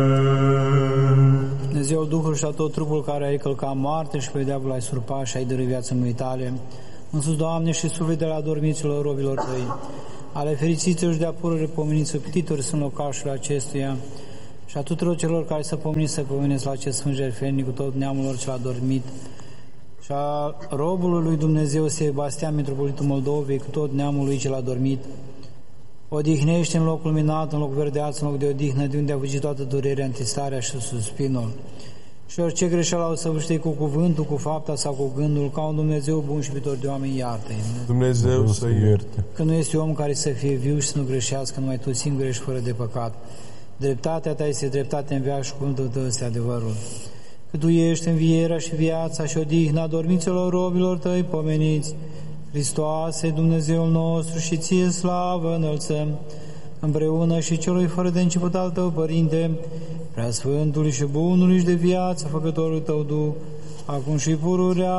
Dumnezeul Duhul și a tot trupul care ai călcat moarte și pe diavol ai surpat și ai dărât viață mâinii tale. Însuți, Doamne, și sufletele adormiților robilor tăi, ale fericiților și de apurări pomeniți ptitori sunt locașul acestuia și a tuturor celor care să pomeniți să pomenesc la acest sfânt jertfenic cu tot neamul lor cel adormit și a robului lui Dumnezeu Sebastian, metropolitul Moldovei, cu tot neamul lui cel adormit. Odihnește în locul minat, în loc verdeaț, în loc de odihnă, de unde a fugit toată durerea, întristarea și suspinul. Și orice greșeală au săvârșit cu cuvântul, cu fapta sau cu gândul, ca un Dumnezeu bun și iubitor de oameni, iartă-i. Dumnezeu să ierte. Că nu este om care să fie viu și să nu greșească, numai tu singur ești fără de păcat. Dreptatea ta este dreptate în veac și cuvântul tău este adevărul. Că tu ești învierea și viața și odihna dormiților robilor tăi pomeniți. Hristoase, Dumnezeul nostru, și ție slavă înălțăm, împreună și celui fără de început al tău, Părinte, Preasfântului și bunului și de viață, Făcătorul tău Duh, acum și pururea